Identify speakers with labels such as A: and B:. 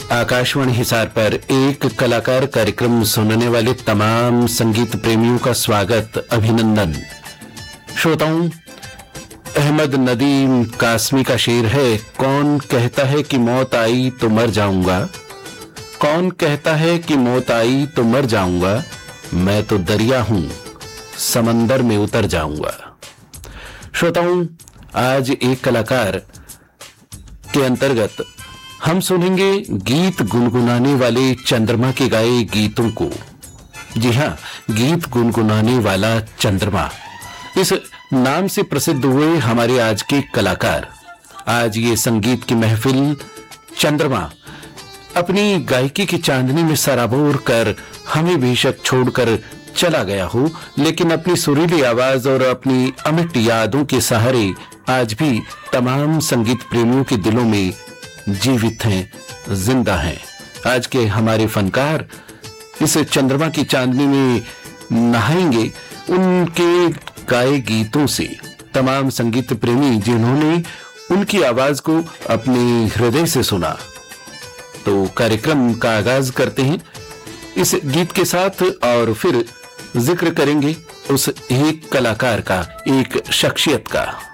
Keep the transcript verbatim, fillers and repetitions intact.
A: आकाशवाणी हिसार पर एक कलाकार कार्यक्रम सुनने वाले तमाम संगीत प्रेमियों का स्वागत, अभिनंदन। श्रोताओं, अहमद नदीम कासमी का शेर है, कौन कहता है कि मौत आई तो मर जाऊंगा, कौन कहता है कि मौत आई तो मर जाऊंगा, मैं तो दरिया हूं, समंदर में उतर जाऊंगा। श्रोताओं, आज एक कलाकार के अंतर्गत हम सुनेंगे गीत गुनगुनाने वाले चंद्रमा के गाए गीतों को। जी हां, गीत गुनगुनाने वाला चंद्रमा, इस नाम से प्रसिद्ध हुए हमारे आज के कलाकार। आज ये संगीत की महफिल चंद्रमा अपनी गायकी की चांदनी में सराबोर कर हमें बेशक छोड़कर चला गया हो, लेकिन अपनी सुरीली आवाज और अपनी अमिट यादों के सहारे आज भी तमाम संगीत प्रेमियों के दिलों में जीवित हैं, जिंदा हैं। आज के हमारे फनकार इस चंद्रमा की चांदनी में नहाएंगे उनके गाए गीतों से। तमाम संगीत प्रेमी जिन्होंने उनकी आवाज को अपने हृदय से सुना। तो कार्यक्रम का आगाज करते हैं इस गीत के साथ और फिर जिक्र करेंगे उस एक कलाकार का, एक शख्सियत का।